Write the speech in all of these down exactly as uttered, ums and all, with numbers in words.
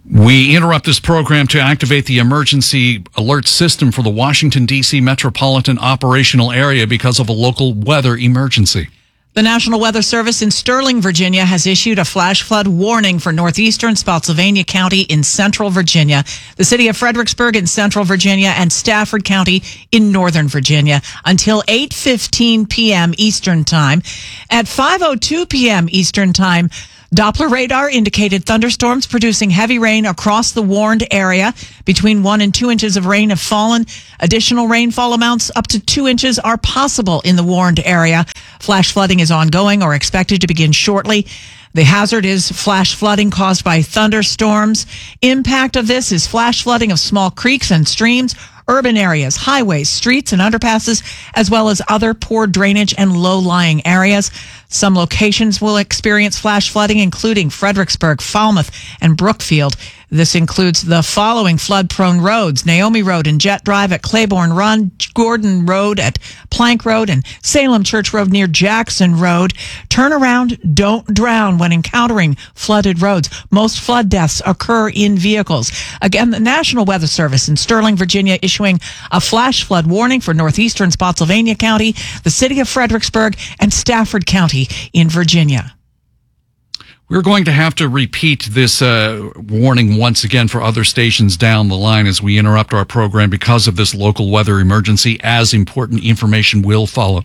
We interrupt this program to activate the emergency alert system for the Washington, D C metropolitan operational area because of a local weather emergency. The National Weather Service in Sterling, Virginia has issued a flash flood warning for northeastern Spotsylvania County in central Virginia, the city of Fredericksburg in central Virginia, and Stafford County in northern Virginia until eight fifteen p.m. Eastern Time. At five oh two p.m. Eastern Time, Doppler radar indicated thunderstorms producing heavy rain across the warned area. Between one and two inches of rain have fallen. Additional rainfall amounts up to two inches are possible in the warned area. Flash flooding is ongoing or expected to begin shortly. The hazard is flash flooding caused by thunderstorms. Impact of this is flash flooding of small creeks and streams, urban areas, highways, streets, and underpasses, as well as other poor drainage and low-lying areas. Some locations will experience flash flooding, including Fredericksburg, Falmouth, and Brookfield. This includes the following flood-prone roads: Naomi Road and Jet Drive at Claiborne Run, Gordon Road at Plank Road, and Salem Church Road near Jackson Road. Turn around, don't drown when encountering flooded roads. Most flood deaths occur in vehicles. Again, the National Weather Service in Sterling, Virginia, issuing a flash flood warning for northeastern Spotsylvania County, the city of Fredericksburg, and Stafford County in Virginia. We're going to have to repeat this uh, warning once again for other stations down the line as we interrupt our program because of this local weather emergency, as important information will follow.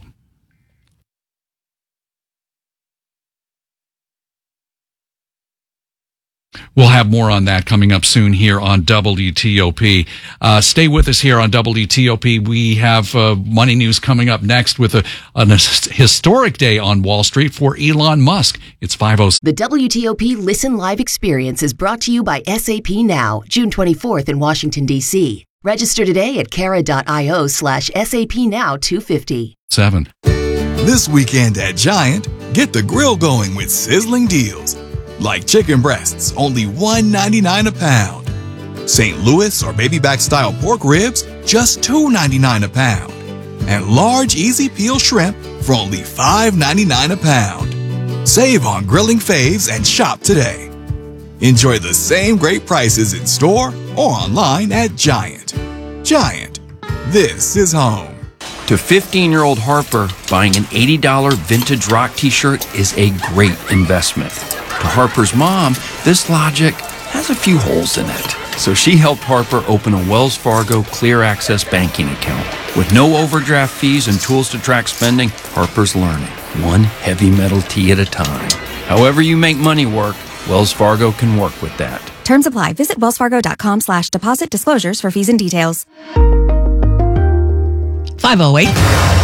We'll have more on that coming up soon here on W T O P. Uh, stay with us here on W T O P. We have uh, money news coming up next with a, an historic day on Wall Street for Elon Musk. It's five oh six. The W T O P Listen Live experience is brought to you by S A P Now, June twenty-fourth in Washington, D C. Register today at cara.io slash SAP Now 250. Seven. This weekend at Giant, get the grill going with sizzling deals. Like chicken breasts, only one ninety-nine a pound. Saint Louis or baby back style pork ribs, just two ninety-nine a pound. And large easy peel shrimp for only five ninety-nine a pound. Save on grilling faves and shop today. Enjoy the same great prices in store or online at Giant. Giant, this is home. To fifteen-year-old Harper, buying an eighty dollars vintage rock t-shirt is a great investment. To Harper's mom, this logic has a few holes in it. So she helped Harper open a Wells Fargo Clear Access banking account. With no overdraft fees and tools to track spending, Harper's learning, one heavy metal tee at a time. However you make money work, Wells Fargo can work with that. Terms apply. Visit wellsfargo.com slash deposit disclosures for fees and details. five oh eight.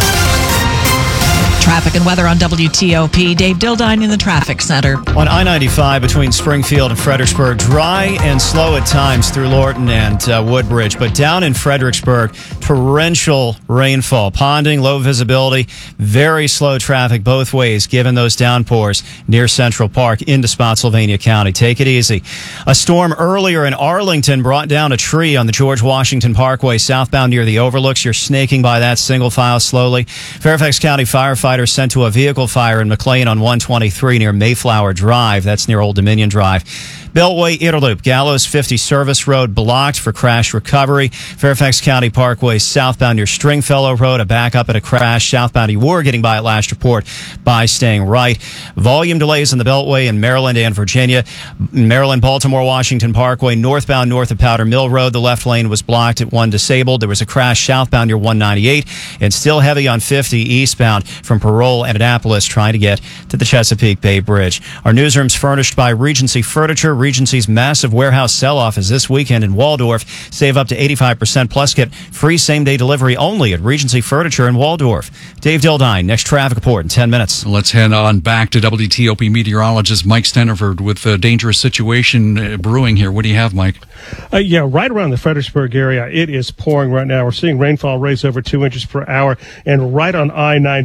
Traffic and weather on W T O P. Dave Dildine in the traffic center. On I ninety-five between Springfield and Fredericksburg, dry and slow at times through Lorton and uh, Woodbridge, but down in Fredericksburg, torrential rainfall, ponding, low visibility, very slow traffic both ways given those downpours near Central Park into Spotsylvania County. Take it easy. A storm earlier in Arlington brought down a tree on the George Washington Parkway southbound near the overlooks. You're snaking by that single file slowly. Fairfax County firefighters sent to a vehicle fire in McLean on one twenty-three near Mayflower Drive. That's near Old Dominion Drive. Beltway Interloop, Gallows fifty Service Road blocked for crash recovery. Fairfax County Parkway southbound near Stringfellow Road, a backup at a crash. Southbound, you were getting by at last report by staying right. Volume delays in the Beltway in Maryland and Virginia. Maryland, Baltimore, Washington Parkway, northbound north of Powder Mill Road. The left lane was blocked at one disabled. There was a crash southbound near one ninety-eight and still heavy on fifty eastbound from Parole and Annapolis trying to get to the Chesapeake Bay Bridge. Our newsroom's furnished by Regency Furniture. Regency's massive warehouse sell-off is this weekend in Waldorf. Save up to eighty-five percent plus get free same-day delivery only at Regency Furniture in Waldorf. Dave Dildine, next traffic report in ten minutes. Let's head on back to W T O P meteorologist Mike Steniford with a dangerous situation uh, brewing here. What do you have, Mike? Uh, yeah, right around the Fredericksburg area, it is pouring right now. We're seeing rainfall raise over two inches per hour, and right on I ninety-five.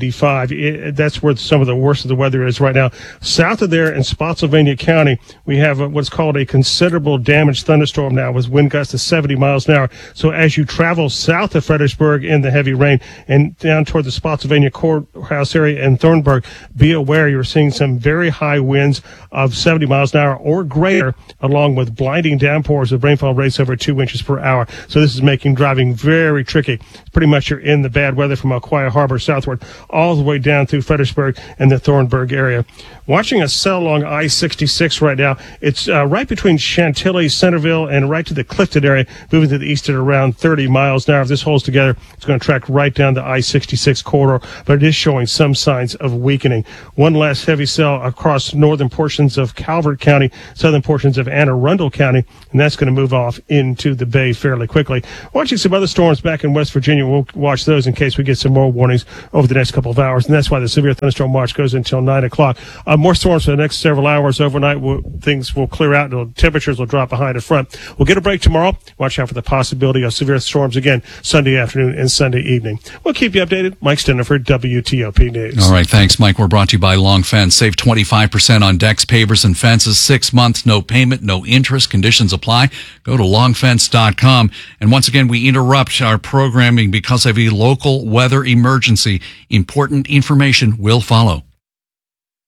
five. It, that's where some of the worst of the weather is right now. South of there in Spotsylvania County, we have a, what's called a considerable damage thunderstorm now with wind gusts to seventy miles an hour. So as you travel south of Fredericksburg in the heavy rain and down toward the Spotsylvania courthouse area and Thornburg, be aware you're seeing some very high winds of seventy miles an hour or greater, along with blinding downpours of rainfall rates over two inches per hour. So this is making driving very tricky. Pretty much you're in the bad weather from Aquia Harbor southward all the way down through Fredericksburg and the Thornburg area. Watching us sail along I sixty-six right now. It's uh, right between Chantilly, Centerville, and right to the Clifton area, moving to the east at around thirty miles an hour. If this holds together, it's going to track right down the I sixty-six corridor, but it is showing some signs of weakening. One last heavy cell across northern portions of Calvert County, southern portions of Anne Arundel County, and that's going to move off into the bay fairly quickly. Watching some other storms back in West Virginia. We'll watch those in case we get some more warnings over the next couple of hours, and that's why the severe thunderstorm watch goes until nine o'clock. Uh, more storms for the next several hours. Overnight, we'll, things will clear out, and temperatures will drop behind and front. We'll get a break tomorrow. Watch out for the possibility of severe storms again Sunday afternoon and Sunday evening. We'll keep you updated. Mike Stenderford, W T O P News. All right, thanks, Mike. We're brought to you by Long Fence. Save twenty-five percent on decks, pavers, and fences. Six months, no payment, no interest. Conditions apply. Go to long fence dot com. And once again, we interrupt our programming because of a local weather emergency. Important information will follow.